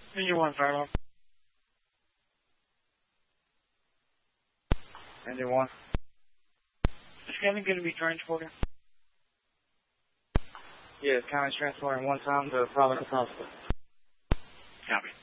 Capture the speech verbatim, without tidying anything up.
You one, Farlow. And you one. Is Kevin going to be transporting? Yeah, County's transporting one time to Providence Hospital. Copy.